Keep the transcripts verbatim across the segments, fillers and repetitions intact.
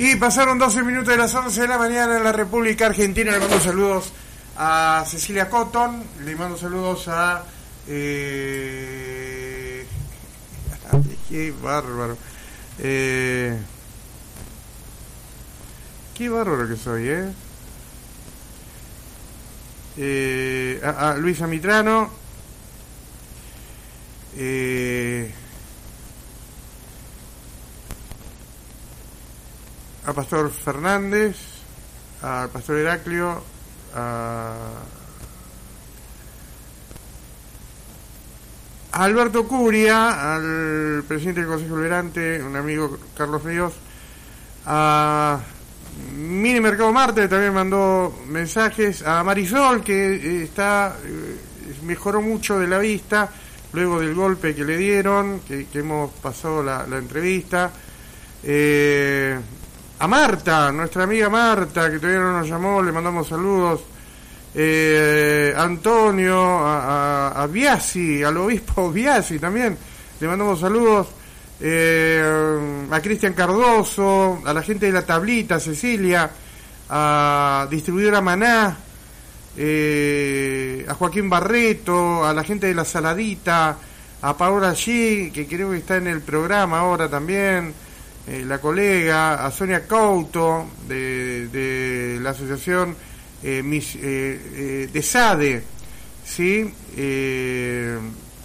Y pasaron doce minutos de las once de la mañana en la República Argentina. Le mando saludos a Cecilia Cotton, le mando saludos a... Eh... ¡Qué bárbaro! Eh... ¡Qué bárbaro que soy, eh! eh a, a Luisa Mitrano, eh... a Pastor Fernández, al Pastor Heraclio, a, a Alberto Curia, al presidente del Consejo Liberante, un amigo Carlos Ríos, a Mini Mercado Marte, también mandó mensajes, a Marisol, que eh, está eh, mejoró mucho de la vista luego del golpe que le dieron, que, que hemos pasado la, la entrevista, eh, a Marta, nuestra amiga Marta, que todavía no nos llamó, le mandamos saludos. Eh, Antonio, a, a, a Biasi, al obispo Biasi también, le mandamos saludos. Eh, a Cristian Cardoso, a la gente de La Tablita, Cecilia, a Distribuidora Maná, eh, a Joaquín Barreto, a la gente de La Saladita, a Paola G, que creo que está en el programa ahora también. Eh, la colega, a Sonia Couto de, de la asociación eh, mis, eh, eh, de SADE, ¿sí? Eh,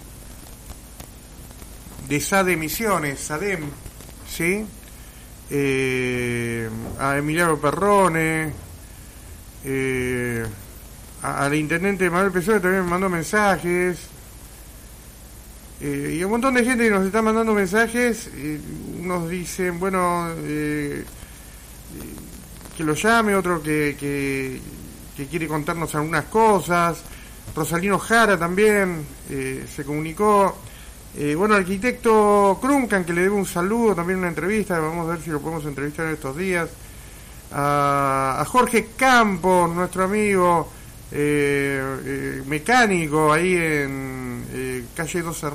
de SADE Misiones, SADEM, ¿sí? Eh, a Emiliano Perrone, eh, a, al intendente Manuel Pessoa también me mandó mensajes. Eh, y un montón de gente que nos está mandando mensajes, eh, unos dicen, bueno, eh, que lo llame, otro que, que, que quiere contarnos algunas cosas. Rosalino Jara también eh, se comunicó. Eh, bueno, al arquitecto Krumkan, que le debo un saludo, también una entrevista, vamos a ver si lo podemos entrevistar en estos días. A, a Jorge Campos, nuestro amigo eh, eh, mecánico ahí en eh, calle Dos Hermanos.